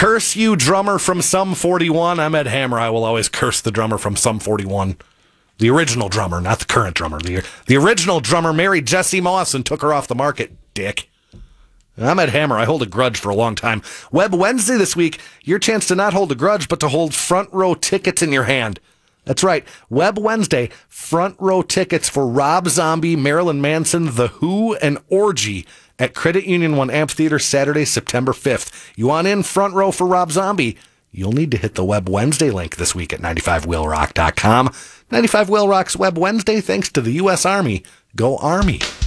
Curse you, drummer from Sum 41. I'm Ed Hammer. I will always curse the drummer from Sum 41. The original drummer, not the current drummer. The original drummer married Jessie Moss and took her off the market, dick. I'm Ed Hammer. I hold a grudge for a long time. Web Wednesday this week, your chance to not hold a grudge, but to hold front row tickets in your hand. That's right. Web Wednesday, front row tickets for Rob Zombie, Marilyn Manson, The Who, and Orgy at Credit Union 1 Amphitheater Saturday, September 5th. You want in front row for Rob Zombie? You'll need to hit the Web Wednesday link this week at 95willrock.com. 95 Will Rock's Web Wednesday, thanks to the U.S. Army. Go Army.